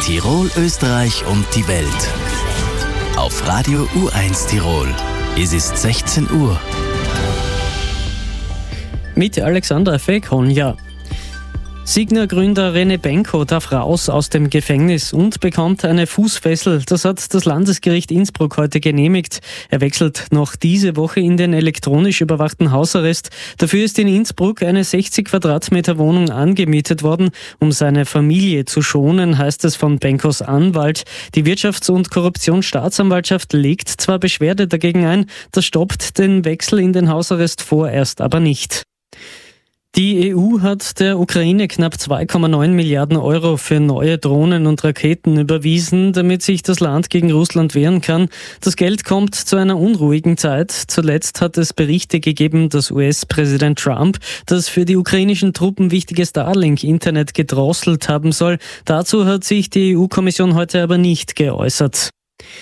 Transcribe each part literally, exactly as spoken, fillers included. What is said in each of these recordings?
Tirol, Österreich und die Welt. Auf Radio U eins Tirol. Es ist sechzehn Uhr. Mit Alexandra Fekonja. Signa-Gründer René Benko darf raus aus dem Gefängnis und bekommt eine Fußfessel. Das hat das Landesgericht Innsbruck heute genehmigt. Er wechselt noch diese Woche in den elektronisch überwachten Hausarrest. Dafür ist in Innsbruck eine sechzig Quadratmeter Wohnung angemietet worden, um seine Familie zu schonen, heißt es von Benkos Anwalt. Die Wirtschafts- und Korruptionsstaatsanwaltschaft legt zwar Beschwerde dagegen ein, das stoppt den Wechsel in den Hausarrest vorerst aber nicht. Die E U hat der Ukraine knapp zwei Komma neun Milliarden Euro für neue Drohnen und Raketen überwiesen, damit sich das Land gegen Russland wehren kann. Das Geld kommt zu einer unruhigen Zeit. Zuletzt hat es Berichte gegeben, dass U S-Präsident Trump das für die ukrainischen Truppen wichtige Starlink-Internet gedrosselt haben soll. Dazu hat sich die E U-Kommission heute aber nicht geäußert.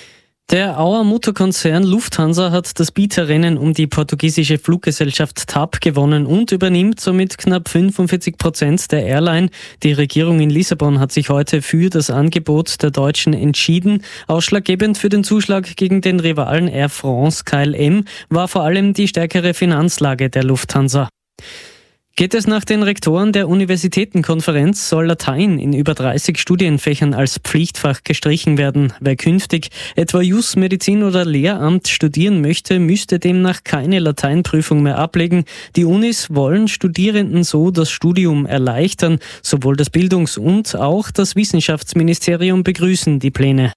Der Auer Mutterkonzern Lufthansa hat das Bieterrennen um die portugiesische Fluggesellschaft T A P gewonnen und übernimmt somit knapp fünfundvierzig Prozent der Airline. Die Regierung in Lissabon hat sich heute für das Angebot der Deutschen entschieden. Ausschlaggebend für den Zuschlag gegen den Rivalen Air France K L M war vor allem die stärkere Finanzlage der Lufthansa. Geht es nach den Rektoren der Universitätenkonferenz, soll Latein in über dreißig Studienfächern als Pflichtfach gestrichen werden. Wer künftig etwa Jus, Medizin oder Lehramt studieren möchte, müsste demnach keine Lateinprüfung mehr ablegen. Die Unis wollen Studierenden so das Studium erleichtern. Sowohl das Bildungs- und auch das Wissenschaftsministerium begrüßen die Pläne.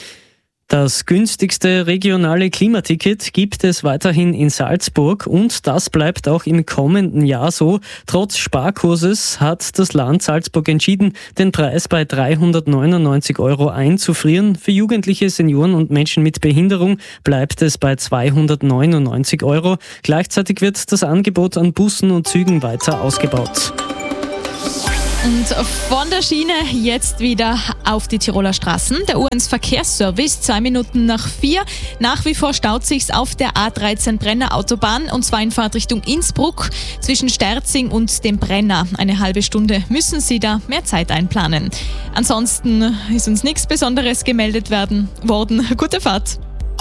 Das günstigste regionale Klimaticket gibt es weiterhin in Salzburg und das bleibt auch im kommenden Jahr so. Trotz Sparkurses hat das Land Salzburg entschieden, den Preis bei dreihundertneunundneunzig Euro einzufrieren. Für Jugendliche, Senioren und Menschen mit Behinderung bleibt es bei zweihundertneunundneunzig Euro. Gleichzeitig wird das Angebot an Bussen und Zügen weiter ausgebaut. Und von der Schiene jetzt wieder auf die Tiroler Straßen. Der U eins Verkehrsservice, zwei Minuten nach vier. Nach wie vor staut sich's auf der A dreizehn Brenner Autobahn und zwar in Fahrtrichtung Innsbruck zwischen Sterzing und dem Brenner. Eine halbe Stunde müssen Sie da mehr Zeit einplanen. Ansonsten ist uns nichts Besonderes gemeldet werden worden. Gute Fahrt!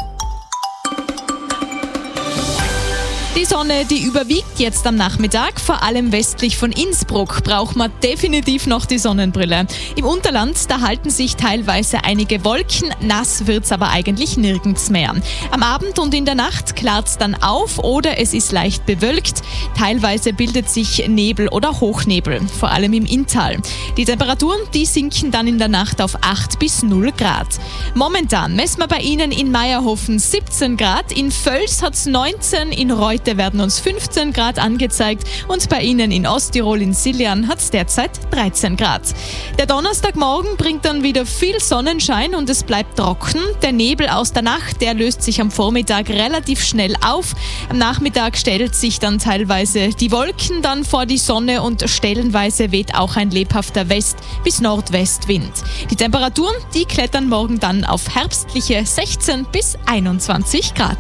Die Sonne, die überwiegt jetzt am Nachmittag, vor allem westlich von Innsbruck braucht man definitiv noch die Sonnenbrille. Im Unterland, da halten sich teilweise einige Wolken, nass wird's aber eigentlich nirgends mehr. Am Abend und in der Nacht klart's dann auf oder es ist leicht bewölkt. Teilweise bildet sich Nebel oder Hochnebel, vor allem im Inntal. Die Temperaturen, die sinken dann in der Nacht auf acht bis null Grad. Momentan messen wir bei Ihnen in Meierhofen siebzehn Grad, in Völs hat's neunzehn, in Reut Heute werden uns fünfzehn Grad angezeigt und bei Ihnen in Osttirol in Siljan hat es derzeit dreizehn Grad. Der Donnerstagmorgen bringt dann wieder viel Sonnenschein und es bleibt trocken. Der Nebel aus der Nacht, der löst sich am Vormittag relativ schnell auf. Am Nachmittag stellt sich dann teilweise die Wolken dann vor die Sonne und stellenweise weht auch ein lebhafter West- bis Nordwestwind. Die Temperaturen, die klettern morgen dann auf herbstliche sechzehn bis einundzwanzig Grad.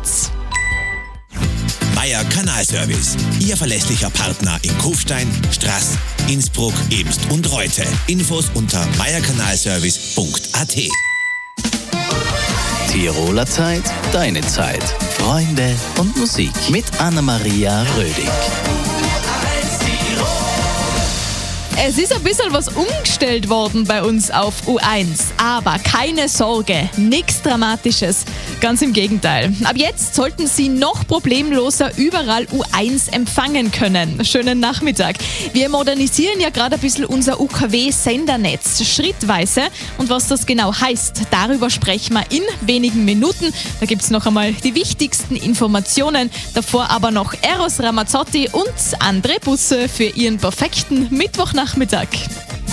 Meier Kanalservice, Ihr verlässlicher Partner in Kufstein, Straß, Innsbruck, Ebst und Reute. Infos unter meierkanalservice punkt a t. Tiroler Zeit, deine Zeit. Freunde und Musik mit Anna-Maria Rödig. Es ist ein bisschen was umgestellt worden bei uns auf U eins, aber keine Sorge, nichts Dramatisches, ganz im Gegenteil. Ab jetzt sollten Sie noch problemloser überall U eins empfangen können. Schönen Nachmittag. Wir modernisieren ja gerade ein bisschen unser U K W-Sendernetz, schrittweise. Und was das genau heißt, darüber sprechen wir in wenigen Minuten. Da gibt es noch einmal die wichtigsten Informationen, davor aber noch Eros Ramazzotti und André Busse für Ihren perfekten Mittwochnachmittag.